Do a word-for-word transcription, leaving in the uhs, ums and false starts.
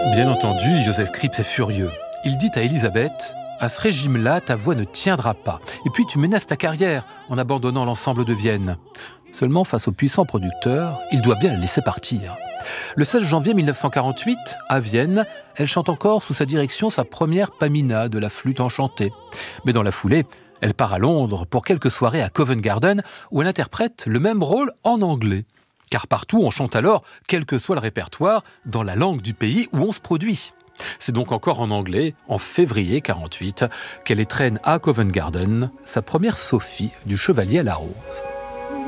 Bien entendu, Joseph Kripps est furieux. Il dit à Elisabeth « À ce régime-là, ta voix ne tiendra pas. Et puis tu menaces ta carrière en abandonnant l'ensemble de Vienne. » Seulement, face au puissant producteur, il doit bien la laisser partir. Le seize janvier mille neuf cent quarante-huit, à Vienne, elle chante encore sous sa direction sa première Pamina de la flûte enchantée. Mais dans la foulée, elle part à Londres pour quelques soirées à Covent Garden où elle interprète le même rôle en anglais. Car partout, on chante alors, quel que soit le répertoire, dans la langue du pays où on se produit. C'est donc encore en anglais, en février quarante-huit, qu'elle étrenne à Covent Garden sa première Sophie du Chevalier à la Rose.